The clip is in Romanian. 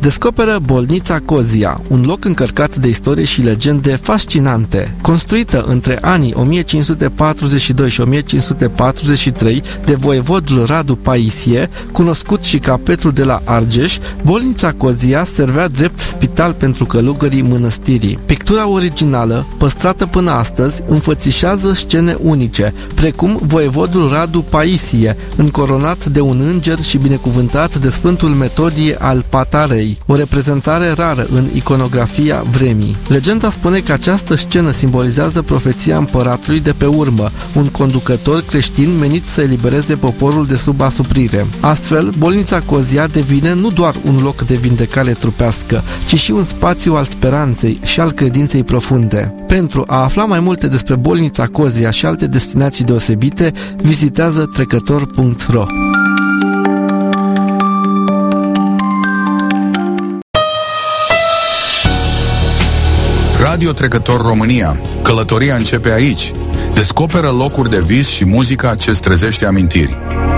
descoperă Bolnița Kozia, un loc încărcat de istorie și legende fascinante. Construită între anii 1542 și 1543 de voievodul Radu Paisie, cunoscut și ca Petru de la Argeș, Bolnița Kozia servea drept spital pentru călugării mănăstirii. Pictura originală, păstrată până astăzi, înfățișează scene unice, precum voievodul Radu Paisie, încoronat de un înger și binecuvântat de Sfântul Metodie al Patarei, o reprezentare rară în iconografia vremii. Legenda spune că această scenă simbolizează profeția împăratului de pe urmă, un conducător creștin menit să elibereze poporul de sub asuprire. Astfel, Bolnița Kozia devine nu doar un loc de vindecare trupească, ci și un spațiu al speranței și al credinței profunde. Pentru a afla mai multe despre Bolnița Kozia și alte destinații deosebite, vizitează trecător.ro. Radio Trecător România. Călătoria începe aici. Descoperă locuri de vis și muzica ce-ți trezește amintiri.